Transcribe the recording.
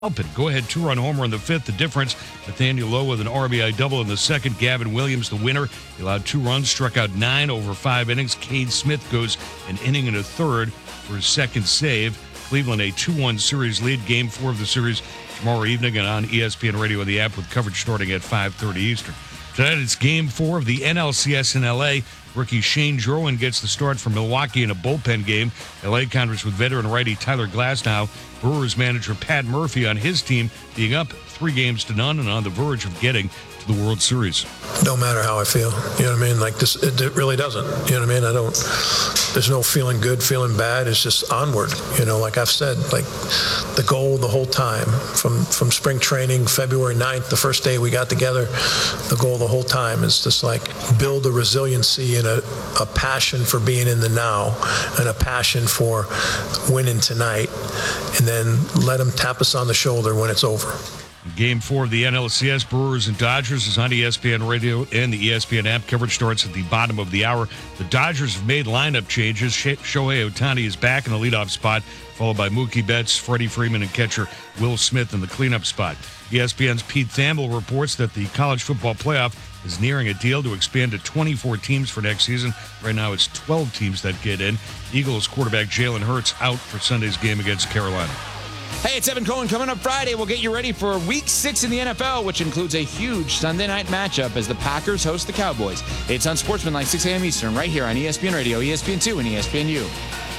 Alpin, go-ahead two-run homer in the fifth. The difference, Nathaniel Lowe with an RBI double in the second. Gavin Williams, the winner. He allowed 2 runs, struck out 9 over 5 innings. Cade Smith goes an inning and a third for his second save. Cleveland a 2-1 series lead. Game 4 of the series tomorrow evening and on ESPN Radio and the app with coverage starting at 5:30 Eastern. Tonight it's Game 4 of the NLCS in L.A. Rookie Shane Jorwin gets the start for Milwaukee in a bullpen game. L.A. converts with veteran righty Tyler Glasnow. Brewers manager Pat Murphy on his team being up 3-0 and on the verge of getting to the World Series. No matter how I feel, you know what I mean? Like this, it really doesn't. You know what I mean? There's no feeling good, feeling bad. It's just onward. You know, like I've said, like the goal the whole time from spring training, February 9th, the first day we got together, the goal the whole time is just like build a resiliency and a passion for being in the now and a passion for winning tonight, and then let them tap us on the shoulder when it's over. Game 4 of the NLCS, Brewers and Dodgers, is on ESPN Radio and the ESPN app. Coverage starts at the bottom of the hour. The Dodgers have made lineup changes. Shohei Ohtani is back in the leadoff spot, followed by Mookie Betts, Freddie Freeman, and catcher Will Smith in the cleanup spot. ESPN's Pete Thamel reports that the college football playoff is nearing a deal to expand to 24 teams for next season. Right now it's 12 teams that get in. Eagles quarterback Jalen Hurts out for Sunday's game against Carolina. Hey, it's Evan Cohen. Coming up Friday, we'll get you ready for Week 6 in the NFL, which includes a huge Sunday night matchup as the Packers host the Cowboys. It's on Sportsman like 6 a.m. Eastern, right here on ESPN Radio, ESPN2, and ESPNU.